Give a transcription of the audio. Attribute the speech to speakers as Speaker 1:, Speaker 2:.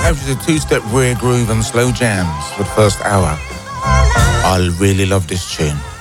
Speaker 1: a two-step rear groove and slow jams for the first hour. I really love this tune.